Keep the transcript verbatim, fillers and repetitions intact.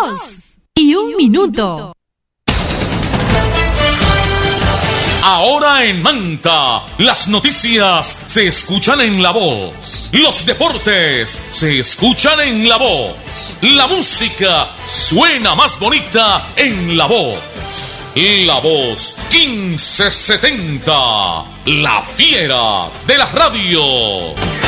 dos y un minuto. Ahora en Manta, las noticias se escuchan en La Voz. Los deportes se escuchan en La Voz. La música suena más bonita en La Voz. La Voz quince setenta, la fiera de la radio.